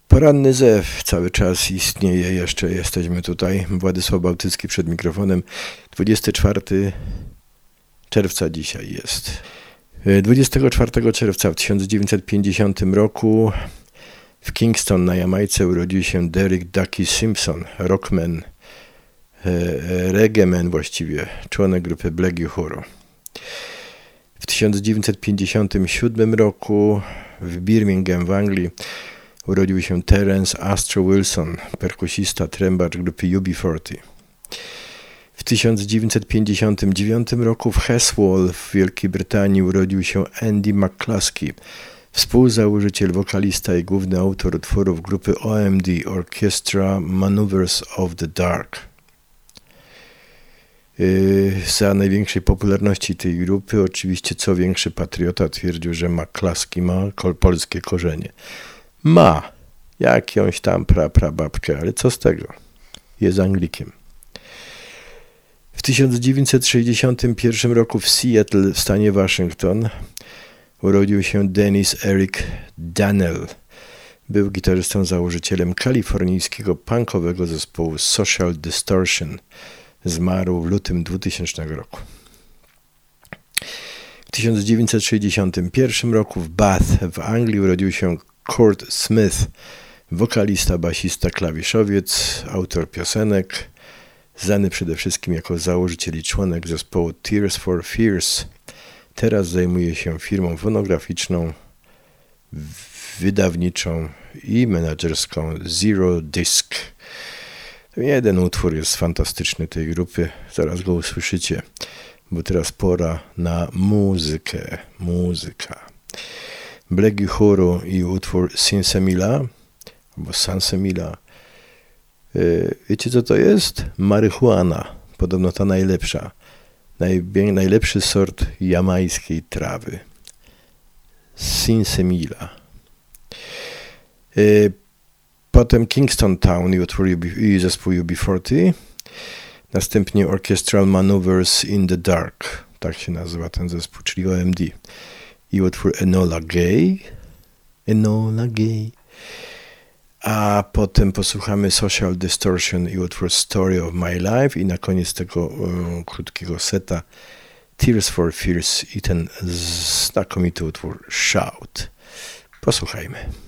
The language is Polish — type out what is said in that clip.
Poranny zew cały czas istnieje, jeszcze jesteśmy tutaj. Władysław Bałtycki przed mikrofonem. 24 czerwca dzisiaj jest. 24 czerwca w 1950 roku w Kingston na Jamajce urodził się Derek Ducky Simpson, rockman, reggaeman właściwie, członek grupy Black Uhuru. W 1957 roku w Birmingham w Anglii urodził się Terence Astro Wilson, perkusista, trębacz grupy UB40. W 1959 roku w Heswall w Wielkiej Brytanii urodził się Andy McCluskey, współzałożyciel, wokalista i główny autor utworów grupy OMD Orchestra Manoeuvres of the Dark. Za największej popularności tej grupy oczywiście co większy patriota twierdził, że McCluskey ma polskie korzenie. Ma jakąś tam prababkę, ale co z tego? Jest Anglikiem. W 1961 roku w Seattle w stanie Waszyngton urodził się Dennis Eric Dannell. Był gitarzystą, założycielem kalifornijskiego punkowego zespołu Social Distortion. Zmarł w lutym 2000 roku. W 1961 roku w Bath w Anglii urodził się Kurt Smith, wokalista, basista, klawiszowiec, autor piosenek, znany przede wszystkim jako założyciel i członek zespołu Tears for Fears. Teraz zajmuje się firmą fonograficzną, wydawniczą i menedżerską Zero Disc. Jeden utwór jest fantastyczny tej grupy, zaraz go usłyszycie, bo teraz pora na muzykę. Black Uhuru i utwór Sinsemilla, albo Sansemilla. Wiecie co to jest? Marihuana, podobno ta najlepsza. Najlepszy sort jamajskiej trawy. Sinsemilla. Potem Kingston Town i zespół UB40. Następnie Orchestral Manoeuvres in the Dark. Tak się nazywa ten zespół, czyli OMD. I utwór Enola Gay. A potem posłuchamy Social Distortion i utwór Story of My Life. I na koniec tego krótkiego seta Tears for Fears i ten znakomity utwór Shout. Posłuchajmy.